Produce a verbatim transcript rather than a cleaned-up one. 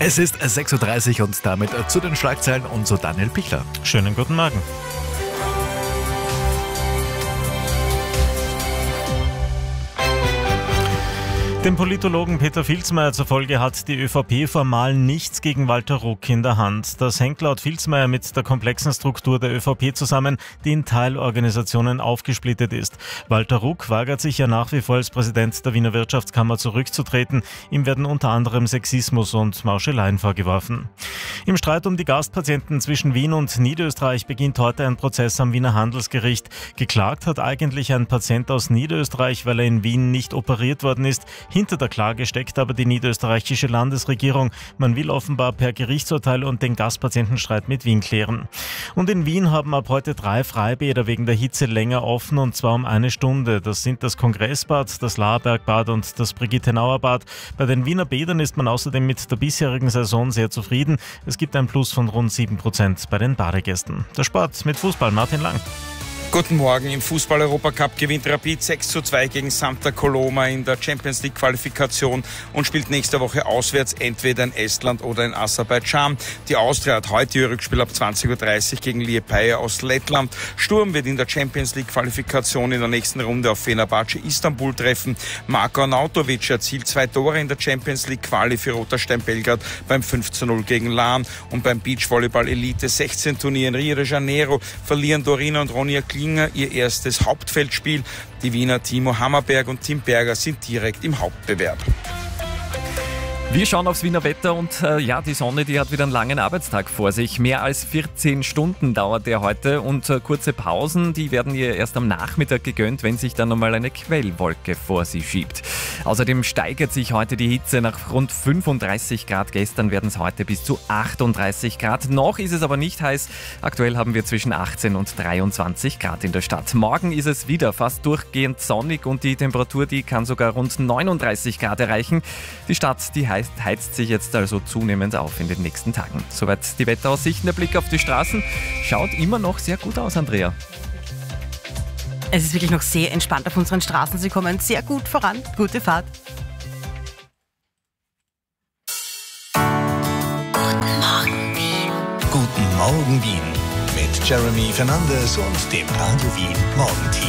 Es ist sechs Uhr dreißig und damit zu den Schlagzeilen und zu Daniel Pichler. Schönen guten Morgen. Dem Politologen Peter Vilsmeier zufolge hat die ÖVP formal nichts gegen Walter Ruck in der Hand. Das hängt laut Vilsmeier mit der komplexen Struktur der ÖVP zusammen, die in Teilorganisationen aufgesplittet ist. Walter Ruck weigert sich ja nach wie vor als Präsident der Wiener Wirtschaftskammer zurückzutreten. Ihm werden unter anderem Sexismus und Mauscheleien vorgeworfen. Im Streit um die Gastpatienten zwischen Wien und Niederösterreich beginnt heute ein Prozess am Wiener Handelsgericht. Geklagt hat eigentlich ein Patient aus Niederösterreich, weil er in Wien nicht operiert worden ist. Hinter der Klage steckt aber die niederösterreichische Landesregierung. Man will offenbar per Gerichtsurteil und den Gastpatientenstreit mit Wien klären. Und in Wien haben ab heute drei Freibäder wegen der Hitze länger offen, und zwar um eine Stunde. Das sind das Kongressbad, das Laerbergbad und das Brigitte-Nauer-Bad. Bei den Wiener Bädern ist man außerdem mit der bisherigen Saison sehr zufrieden. Es gibt ein Plus von rund sieben Prozent bei den Badegästen. Der Sport mit Fußball, Martin Lang. Guten Morgen. Im Fußball-Europacup gewinnt Rapid sechs zu zwei gegen Santa Coloma in der Champions League Qualifikation und spielt nächste Woche auswärts entweder in Estland oder in Aserbaidschan. Die Austria hat heute ihr Rückspiel ab zwanzig Uhr dreißig gegen Liepaja aus Lettland. Sturm wird in der Champions League Qualifikation in der nächsten Runde auf Fenerbahce Istanbul treffen. Marko Arnautovic erzielt zwei Tore in der Champions League Quali für Roter Stein Belgrad beim fünf zu null gegen Lahn. Und beim Beachvolleyball Elite sechzehn Turnier in Rio de Janeiro verlieren Dorina und Ronja Klinger ihr erstes Hauptfeldspiel. Die Wiener Timo Hammerberg und Tim Berger sind direkt im Hauptbewerb. Wir schauen aufs Wiener Wetter und äh, ja, die Sonne, die hat wieder einen langen Arbeitstag vor sich. Mehr als vierzehn Stunden dauert der heute und äh, kurze Pausen, die werden ihr erst am Nachmittag gegönnt, wenn sich dann nochmal eine Quellwolke vor sie schiebt. Außerdem steigert sich heute die Hitze nach rund fünfunddreißig Grad. Gestern werden es heute bis zu achtunddreißig Grad. Noch ist es aber nicht heiß. Aktuell haben wir zwischen achtzehn und dreiundzwanzig Grad in der Stadt. Morgen ist es wieder fast durchgehend sonnig und die Temperatur, die kann sogar rund neununddreißig Grad erreichen. Die Stadt, die heißt heizt sich jetzt also zunehmend auf in den nächsten Tagen. Soweit die Wetteraussichten. Der Blick auf die Straßen schaut immer noch sehr gut aus, Andrea. Es ist wirklich noch sehr entspannt auf unseren Straßen. Sie kommen sehr gut voran. Gute Fahrt. Guten Morgen Wien. Guten Morgen Wien. Mit Jeremy Fernandes und dem Radio Wien Morgenteam.